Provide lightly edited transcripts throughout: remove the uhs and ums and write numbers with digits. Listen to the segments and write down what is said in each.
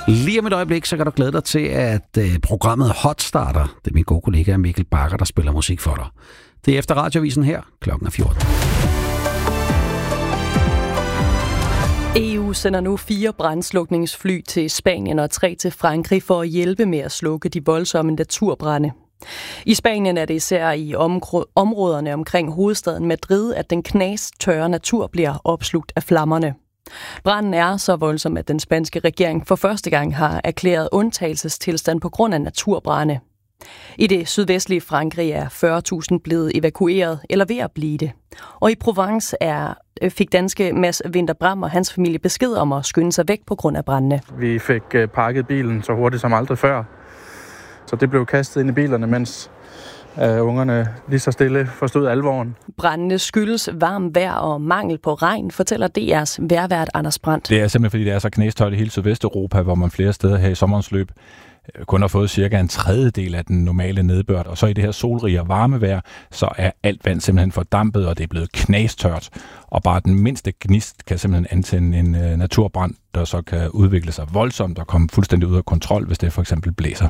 Lige om et øjeblik, så kan du glæde dig til, at programmet Hot starter. Det er min gode kollega Mikkel Bakker, der spiller musik for dig. Det er efter Radioavisen her, klokken 14. EU sender nu 4 brandslukningsfly til Spanien og 3 til Frankrig for at hjælpe med at slukke de voldsomme naturbrande. I Spanien er det især i områderne omkring hovedstaden Madrid, at den knastørre natur bliver opslugt af flammerne. Branden er så voldsom, at den spanske regering for første gang har erklæret undtagelsestilstand på grund af naturbrande. I det sydvestlige Frankrig er 40.000 blevet evakueret eller ved at blive det. Og i Provence fik danske Mads Vinter-Bram og hans familie besked om at skynde sig væk på grund af brandene. Vi fik pakket bilen så hurtigt som aldrig før. Så det blev kastet ind i bilerne, mens ungerne lige så stille forstod alvoren. Brandene skyldes varmt vejr og mangel på regn, fortæller DR's vejrvært Anders Brandt. Det er simpelthen fordi, det er så knastørt i hele Sydvesteuropa, hvor man flere steder her i sommerens løb kun har fået cirka en tredjedel af den normale nedbør. Og så i det her solrige og varme vejr, så er alt vand simpelthen fordampet, og det er blevet knastørt. Og bare den mindste gnist kan simpelthen antænde en naturbrand, der så kan udvikle sig voldsomt og komme fuldstændig ud af kontrol, hvis det for eksempel blæser.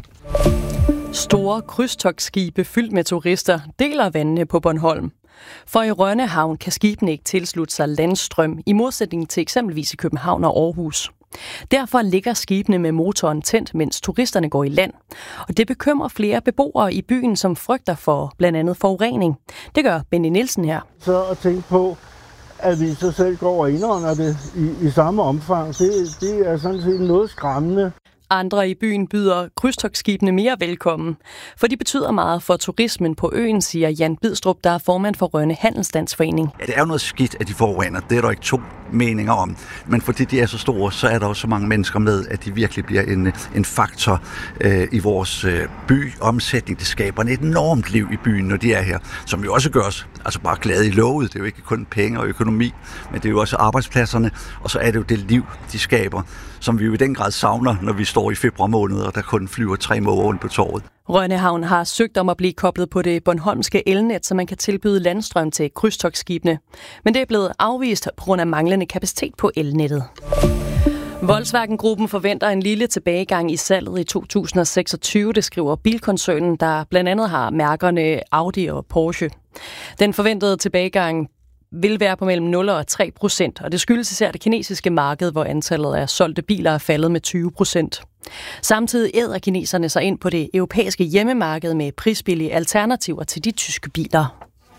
Store krydstogtskibe fyldt med turister deler vandene på Bornholm. For i Rønne Havn kan skibene ikke tilslutte sig landstrøm, i modsætning til eksempelvis i København og Aarhus. Derfor ligger skibene med motoren tændt, mens turisterne går i land. Og det bekymrer flere beboere i byen, som frygter for blandt andet forurening. Det gør Benny Nielsen her. Så at tænke på, at vi så selv går og indånder det i samme omfang, det er sådan set noget skræmmende. Andre i byen byder krydstogtskibene mere velkommen, for de betyder meget for turismen på øen, siger Jan Bidstrup, der er formand for Rønne Handelsstandsforening. Ja, det er jo noget skidt, at de forurener. Det er der ikke 2 meninger om. Men fordi de er så store, så er der også så mange mennesker med, at de virkelig bliver en faktor i vores byomsætning. Det skaber et enormt liv i byen, når de er her, som jo også gør os altså bare glade i lovet. Det er jo ikke kun penge og økonomi, men det er jo også arbejdspladserne, og så er det jo det liv, de skaber, som vi jo i den grad savner, når vi står i februar måned, og der kun flyver 3 måger rundt på torvet. Rønne Havn har søgt om at blive koblet på det bornholmske elnet, så man kan tilbyde landstrøm til krydstogtskibene. Men det er blevet afvist på grund af manglende kapacitet på elnettet. Volkswagen-gruppen forventer en lille tilbagegang i salget i 2026, det skriver bilkoncernen, der blandt andet har mærkerne Audi og Porsche. Den forventede tilbagegang vil være på mellem 0 og 3%, og det skyldes især det kinesiske marked, hvor antallet af solgte biler er faldet med 20%. Samtidig æder kineserne sig ind på det europæiske hjemmemarked med prisbillige alternativer til de tyske biler.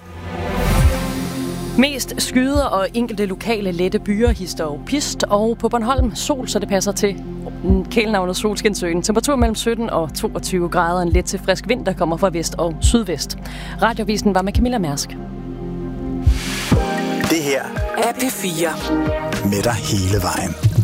Mest skyder og enkelte lokale lette byer, hister og pist, og på Bornholm sol, så det passer til kælenavnet Solskinsøen. Temperatur mellem 17 og 22 grader, en let til frisk vind, der kommer fra vest og sydvest. Radioavisen var med Camilla Mærsk. Det her er P4 med dig hele vejen.